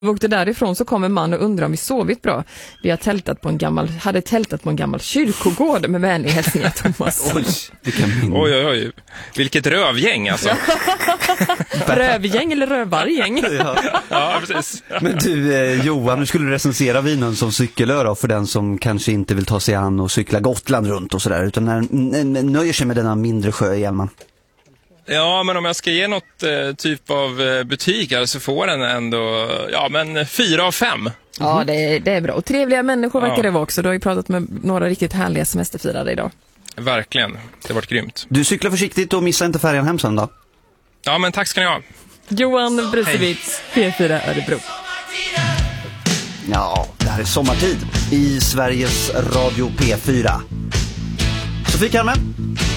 Vi åkte därifrån så kom en man och undrade om vi sovit bra. Vi hade tältat på en gammal kyrkogård med vänlig hälsningar Thomas. Oj. Vilket rövgäng alltså. Rövgäng eller rövargäng? Ja, precis. Men du Johan, nu skulle du recensera Vinön som cykelö för den som kanske inte vill ta sig an och cykla Gotland runt och sådär, utan nöjer sig med denna mindre sjö i Hjälman. Ja, men om jag ska ge något typ av betyg så får den ändå 4 av 5. Ja, det är bra. Och trevliga människor verkar det vara också. Du har ju pratat med några riktigt härliga semesterfirare idag. Verkligen, det har varit grymt. Du cyklar försiktigt och missa inte färjan hem sen då. Ja, men tack ska ni ha. Johan Brusewitz, P4 Örebro. Ja, det här är sommartid i Sveriges Radio P4. Sofie Kalmen.